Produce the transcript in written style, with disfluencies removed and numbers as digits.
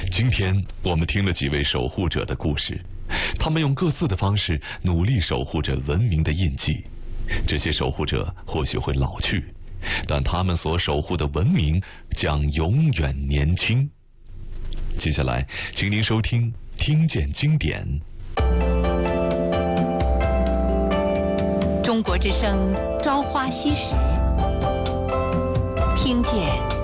今天我们听了几位守护者的故事，他们用各自的方式努力守护着文明的印记。这些守护者或许会老去，但他们所守护的文明将永远年轻。接下来，请您收听《听见经典》。 中国之声《朝花夕拾》，听见